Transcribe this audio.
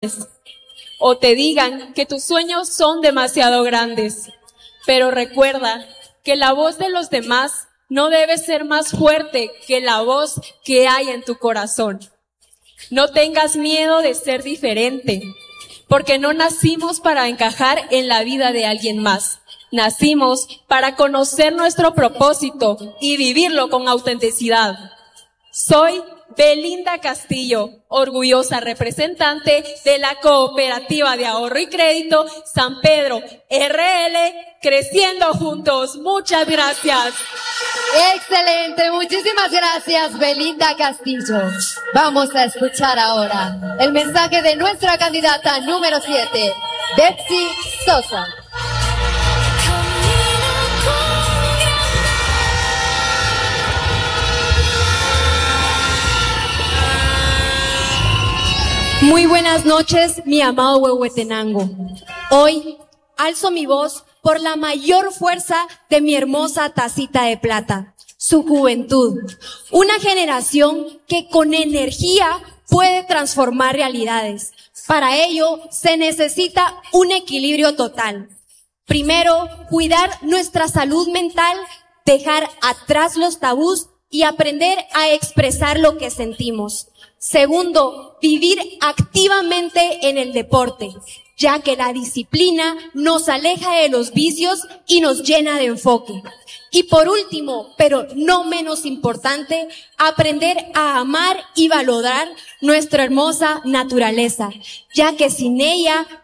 o te digan que tus sueños son demasiado grandes. Pero recuerda que la voz de los demás no debe ser más fuerte que la voz que hay en tu corazón. No tengas miedo de ser diferente, porque no nacimos para encajar en la vida de alguien más. Nacimos para conocer nuestro propósito y vivirlo con autenticidad. Soy Belinda Castillo, orgullosa representante de la Cooperativa de Ahorro y Crédito San Pedro RL, creciendo juntos. Muchas gracias. Excelente, muchísimas gracias, Belinda Castillo. Vamos a escuchar ahora el mensaje de nuestra candidata número 7, Betsy Sosa. Muy buenas noches, mi amado Huehuetenango. Hoy alzo mi voz por la mayor fuerza de mi hermosa tacita de plata, su juventud. Una generación que con energía puede transformar realidades. Para ello se necesita un equilibrio total. Primero, cuidar nuestra salud mental, dejar atrás los tabús y aprender a expresar lo que sentimos. Segundo, vivir activamente en el deporte, ya que la disciplina nos aleja de los vicios y nos llena de enfoque. Y por último, pero no menos importante, aprender a amar y valorar nuestra hermosa naturaleza, ya que sin ella